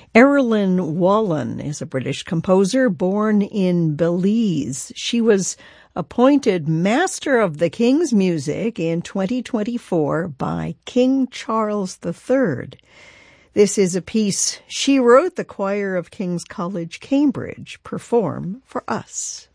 Erilyn Wallen is a British composer born in Belize. She was appointed Master of the King's Music in 2024 by King Charles III. This is a piece she wrote the choir of King's College, Cambridge, perform for us.